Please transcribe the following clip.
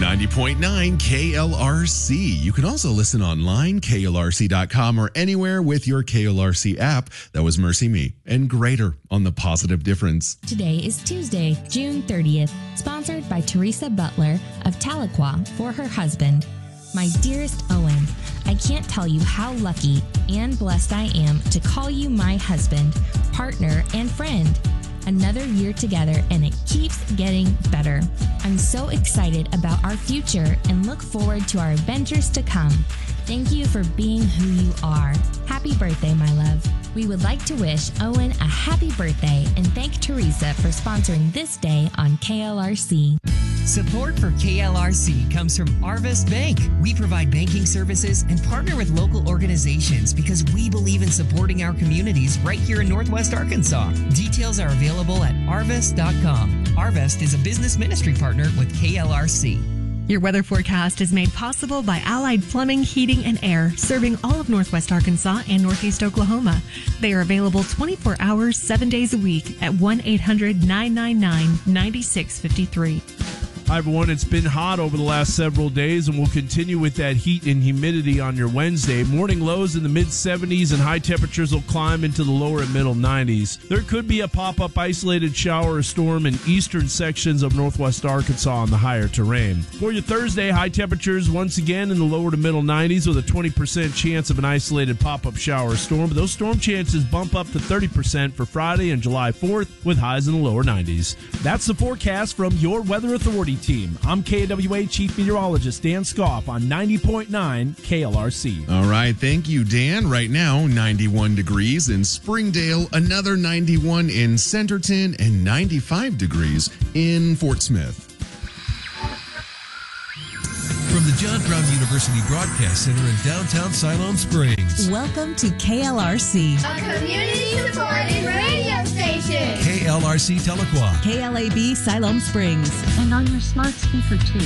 90.9 KLRC. You can also listen online, KLRC.com, or anywhere with your KLRC app. That was Mercy Me and Greater on The Positive Difference. Today is Tuesday, June 30th, sponsored by Teresa Butler of Tahlequah for her husband. My dearest Owen, I can't tell you how lucky and blessed I am to call you my husband, partner, and friend. Another year together, and it keeps getting better. I'm so excited about our future and look forward to our adventures to come. Thank you for being who you are. Happy birthday, my love. We would like to wish Owen a happy birthday and thank Teresa for sponsoring this day on KLRC. Support for KLRC comes from Arvest Bank. We provide banking services and partner with local organizations because we believe in supporting our communities right here in Northwest Arkansas. Details are available at arvest.com. Arvest is a business ministry partner with KLRC. Your weather forecast is made possible by Allied Plumbing, Heating, and Air, serving all of Northwest Arkansas and Northeast Oklahoma. They are available 24 hours, 7 days a week at 1-800-999-9653. Hi, everyone. It's been hot over the last several days, and we'll continue with that heat and humidity on your Wednesday. Morning lows in the mid-70s, and high temperatures will climb into the lower and middle 90s. There could be a pop-up isolated shower or storm in eastern sections of northwest Arkansas on the higher terrain. For your Thursday, high temperatures once again in the lower to middle 90s with a 20% chance of an isolated pop-up shower or storm. But those storm chances bump up to 30% for Friday and July 4th with highs in the lower 90s. That's the forecast from your Weather Authority team. I'm KWA Chief Meteorologist Dan Scoff on 90.9 KLRC. All right. Thank you, Dan. Right now, 91 degrees in Springdale, another 91 in Centerton, and 95 degrees in Fort Smith. From the John Brown University Broadcast Center in downtown Siloam Springs. Welcome to KLRC, a community-supported radio station. KLRC Tahlequah. KLAB Siloam Springs. And on your smart speaker, too.